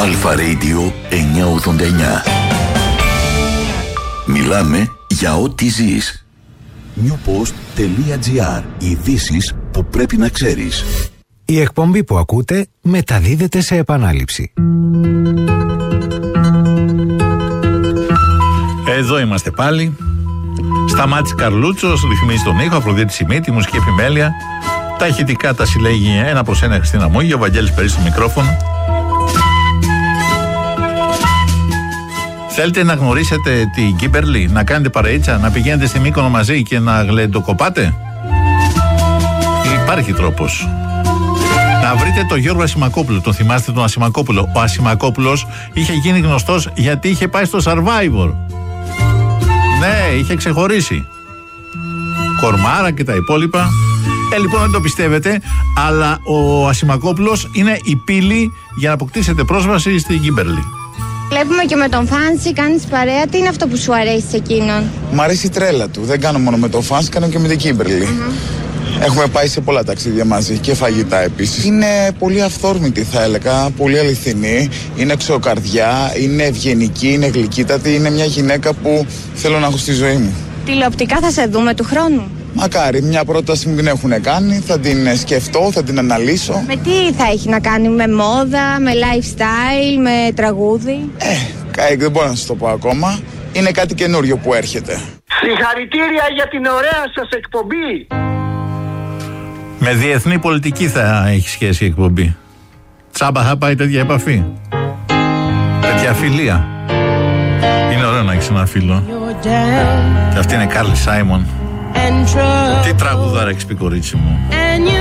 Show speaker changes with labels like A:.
A: Αλφα Radio 989. Μιλάμε για ό,τι ζεις. newpost.gr. Ειδήσεις που πρέπει να ξέρεις.
B: Η εκπομπή που ακούτε μεταδίδεται σε επανάληψη.
C: Εδώ είμαστε πάλι. Σταμάτης Καρλούτσος ρυθμίζει τον ήχο, Αφροδίτη Σιμίτη, μουσική επιμέλεια. Τα ηχητικά τα συλλέγει ένα προς ένα Χριστίνα Μούγια, ο Βαγγέλης Περής στο μικρόφωνο. Θέλετε να γνωρίσετε την Κίμπερλι, να κάνετε παρεΐτσα, να πηγαίνετε στη Μύκονο μαζί και να γλεντοκοπάτε? Υπάρχει τρόπος. Να βρείτε τον Γιώργο Ασημακόπουλο. Τον θυμάστε τον Ασημακόπουλο? Ο Ασημακόπουλος είχε γίνει γνωστός γιατί είχε πάει στο Survivor. Ναι, είχε ξεχωρίσει. Κορμάρα και τα υπόλοιπα. Λοιπόν, δεν το πιστεύετε, αλλά ο Ασημακόπουλος είναι η πύλη για να αποκτήσετε πρόσβαση στην Κίμπερλι.
D: Βλέπουμε και με τον Φάνση, κάνεις παρέα. Τι είναι αυτό που σου αρέσει σε εκείνον?
E: Μ' αρέσει η τρέλα του. Δεν κάνω μόνο με τον Φάνση, κάνω και με την Κίμπερλι. Έχουμε πάει σε πολλά ταξίδια μαζί και φαγητά επίσης. Είναι πολύ αυθόρμητη, θα έλεγα, πολύ αληθινή. Είναι εξωκαρδιά, είναι ευγενική, είναι γλυκύτατη. Είναι μια γυναίκα που θέλω να έχω στη ζωή μου.
D: Τηλεοπτικά θα σε δούμε του χρόνου?
E: Μακάρι, μια πρόταση μου την έχουν κάνει, θα την σκεφτώ, θα την αναλύσω.
D: Με τι θα έχει να κάνει, με μόδα, με lifestyle, με τραγούδι?
E: Δεν μπορώ να σας το πω ακόμα. Είναι κάτι καινούριο που έρχεται.
F: Συγχαρητήρια για την ωραία σας εκπομπή.
C: Με διεθνή πολιτική θα έχει σχέση η εκπομπή. Τσάμπα θα πάει τέτοια επαφή, τέτοια φιλία. Είναι ωραίο να έχεις ένα φίλο. Και αυτή είναι Κάρλι Σάιμον. Τι τραγουδάρα έχεις πει, κορίτσι μου.